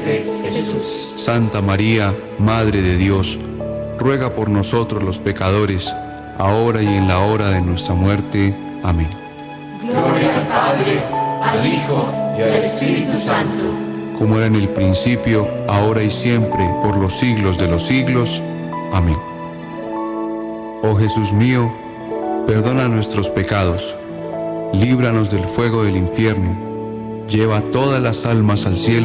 siempre, Jesús. Santa María, Madre de Dios, ruega por nosotros los pecadores, ahora y en la hora de nuestra muerte. Amén. Gloria al Padre, al Hijo y al Espíritu Santo. Como era en el principio, ahora y siempre, por los siglos de los siglos. Amén. Oh Jesús mío, perdona nuestros pecados, líbranos del fuego del infierno, lleva todas las almas al cielo